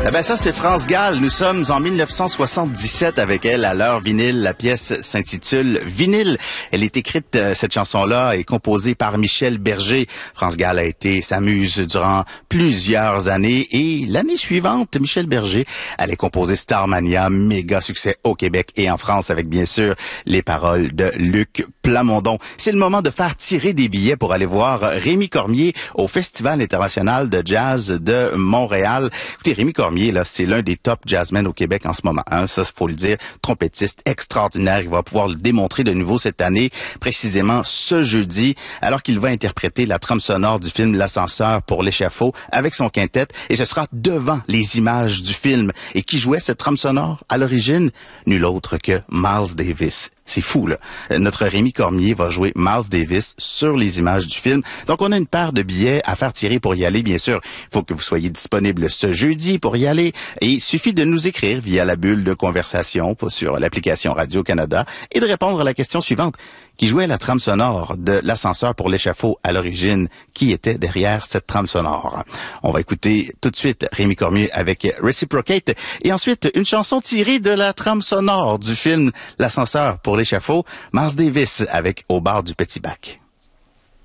Eh ben ça, c'est France Gall. Nous sommes en 1977 avec elle à l'heure vinyle. La pièce s'intitule Vinyle. Elle est écrite, cette chanson-là, est composée par Michel Berger. France Gall a été sa muse durant plusieurs années et l'année suivante, Michel Berger allait composer Starmania, méga succès au Québec et en France avec bien sûr les paroles de Luc Plamondon. C'est le moment de faire tirer des billets pour aller voir Rémi Cormier au Festival international de jazz de Montréal. Écoutez, Rémi Cormier, là, c'est l'un des top jazzmen au Québec en ce moment. Hein? Ça, faut le dire. Trompettiste extraordinaire. Il va pouvoir le démontrer de nouveau cette année, précisément ce jeudi, alors qu'il va interpréter la trame sonore du film L'Ascenseur pour l'échafaud avec son quintet. Et ce sera devant les images du film. Et qui jouait cette trame sonore à l'origine? Nul autre que Miles Davis. C'est fou, là. Notre Rémi Cormier va jouer Miles Davis sur les images du film. Donc, on a une paire de billets à faire tirer pour y aller, bien sûr. Il faut que vous soyez disponible ce jeudi pour y aller. Et il suffit de nous écrire via la bulle de conversation sur l'application Radio-Canada et de répondre à la question suivante. Qui jouait la trame sonore de L'Ascenseur pour l'échafaud à l'origine? Qui était derrière cette trame sonore? On va écouter tout de suite Rémi Cormier avec Reciprocate et ensuite une chanson tirée de la trame sonore du film L'Ascenseur pour l'échafaud, Miles Davis avec Au bar du Petit Bac.